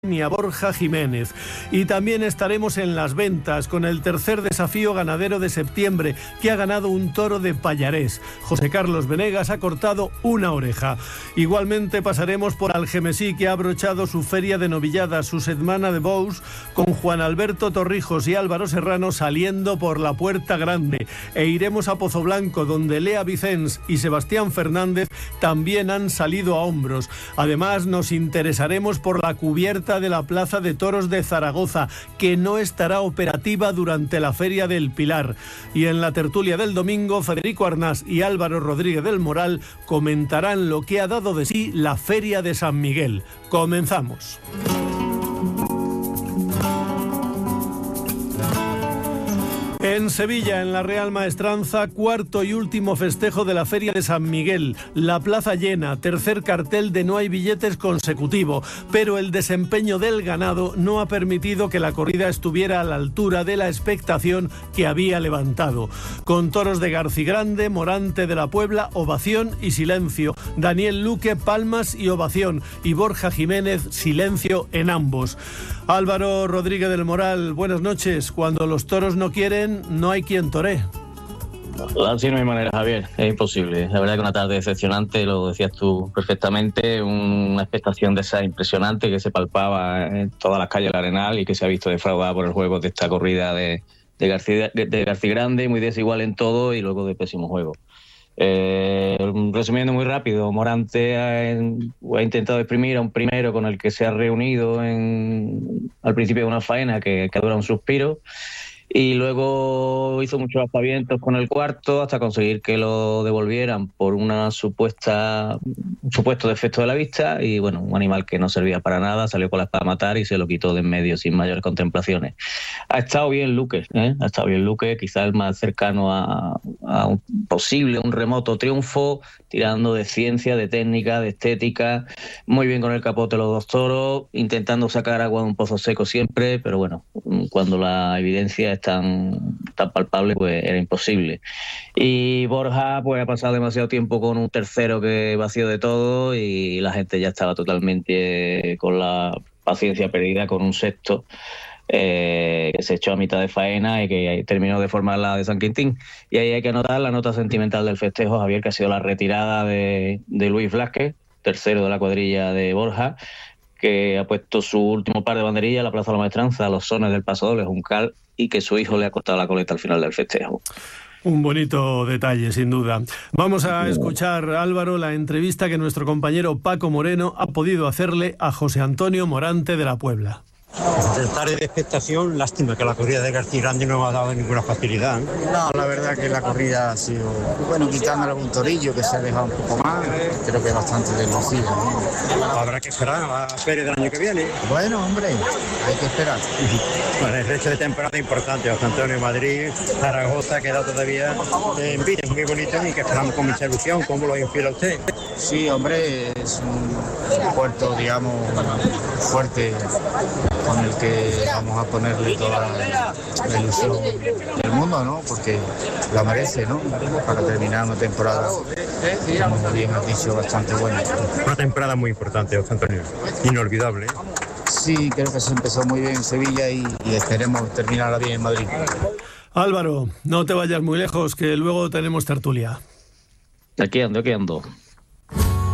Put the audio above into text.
ni a Borja Jiménez. Y también estaremos en las ventas con el tercer desafío ganadero de septiembre, que ha ganado un toro de Pallarés. José Carlos Venegas ha cortado una oreja. Igualmente pasaremos por Algemesí, que ha abrochado su feria de novilladas, su Setmana de Bous, con Juan Alberto Torrijos y Álvaro Serrano saliendo por la Puerta Grande. E iremos a Pozoblanco, donde Lea Vicens y Sebastián Fernández también han salido a hombros. Además, nos interesaremos por la cubierta de la Plaza de Toros de Zaragoza, que no estará operativa durante la Feria del Pilar. Y en la tertulia del domingo, Federico Arnás y Álvaro Rodríguez del Moral comentarán lo que ha dado de sí la Feria de San Miguel. Comenzamos. En Sevilla, en la Real Maestranza, cuarto y último festejo de la Feria de San Miguel. La plaza llena, tercer cartel de no hay billetes consecutivo, pero el desempeño del ganado no ha permitido que la corrida estuviera a la altura de la expectación que había levantado. Con toros de Garcigrande, Morante de la Puebla, ovación y silencio. Daniel Luque, palmas y ovación. Y Borja Jiménez, silencio en ambos. Álvaro Rodríguez del Moral, buenas noches. Cuando los toros no quieren, no hay quien toree. Así no hay manera, Javier, es imposible. La verdad que una tarde decepcionante, lo decías tú perfectamente, una expectación de esa impresionante que se palpaba en todas las calles del Arenal y que se ha visto defraudada por el juego de esta corrida de Garcigrande, muy desigual en todo y luego de pésimo juego. Resumiendo muy rápido, Morante ha intentado exprimir a un primero con el que se ha reunido al principio de una faena que dura un suspiro, y luego hizo muchos aspavientos con el cuarto hasta conseguir que lo devolvieran por un supuesto defecto de la vista, y bueno, un animal que no servía para nada salió con la espada a matar y se lo quitó de en medio sin mayores contemplaciones. Ha estado bien Luque, quizás el más cercano a un remoto triunfo, tirando de ciencia, de técnica, de estética, muy bien con el capote los dos toros, intentando sacar agua de un pozo seco siempre, pero bueno, cuando la evidencia es tan palpable, pues era imposible. Y Borja pues ha pasado demasiado tiempo con un tercero que vació de todo y la gente ya estaba totalmente con la paciencia perdida con un sexto que se echó a mitad de faena y que terminó de formar la de San Quintín. Y ahí hay que anotar la nota sentimental del festejo, Javier, que ha sido la retirada de Luis Vlasquez, tercero de la cuadrilla de Borja, que ha puesto su último par de banderillas en la Plaza de la Maestranza a los sones del Paso Doble Juncal, y que su hijo le ha cortado la coleta al final del festejo. Un bonito detalle, sin duda. Vamos a escuchar, Álvaro, la entrevista que nuestro compañero Paco Moreno ha podido hacerle a José Antonio Morante de la Puebla. Del tarde de expectación, lástima que la corrida de Garcigrande no ha dado ninguna facilidad. No, la verdad que la corrida ha sido, bueno, quitándole algún torillo que se ha dejado un poco más, creo que es bastante deslucido, ¿no? Habrá que esperar a la feria del año que viene. Bueno, hombre, hay que esperar. Bueno, el resto de temporada importante, José Antonio, Madrid, Zaragoza, queda todavía en vídeos muy bonitos y que esperamos con mucha ilusión. ¿Cómo lo inspira usted? Sí, hombre, es un puerto, digamos, fuerte, con el que vamos a ponerle toda la ilusión del mundo, ¿no? Porque la merece, ¿no? Para terminar una temporada, como bien has dicho, bastante buena. Una temporada muy importante, José Antonio, inolvidable. Sí, creo que se empezó muy bien en Sevilla y esperemos terminarla bien en Madrid. Álvaro, no te vayas muy lejos, que luego tenemos tertulia. Aquí ando.